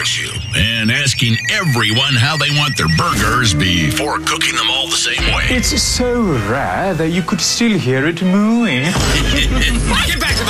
barbecue and asking everyone how they want their burgers before cooking them all the same way. It's so rare that you could still hear it mooing. Get back to the